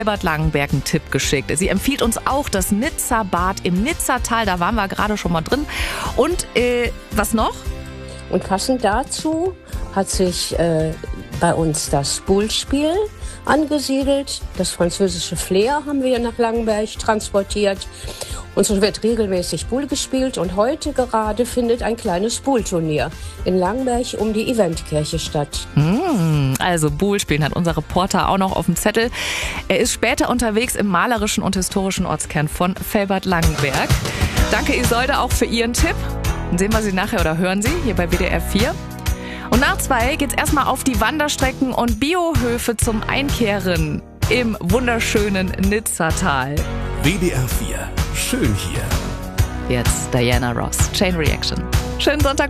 Felbert Langenberg einen Tipp geschickt. Sie empfiehlt uns auch das Nizza-Bad im Nizzatal. Da waren wir gerade schon mal drin. Und was noch? Und passend dazu hat sich bei uns das Boule-Spiel angesiedelt. Das französische Flair haben wir nach Langenberg transportiert. Und so wird regelmäßig Boule gespielt. Und heute gerade findet ein kleines Boule-Turnier in Langenberg um die Eventkirche statt. Also Boule spielen hat unser Reporter auch noch auf dem Zettel. Er ist später unterwegs im malerischen und historischen Ortskern von Felbert Langenberg. Danke Isolde auch für Ihren Tipp. Dann sehen wir Sie nachher oder hören Sie hier bei WDR 4. Und nach 2 geht's erstmal auf die Wanderstrecken und Biohöfe zum Einkehren im wunderschönen Nizzatal. WDR 4. Schön hier. Jetzt Diana Ross, Chain Reaction. Schönen Sonntag.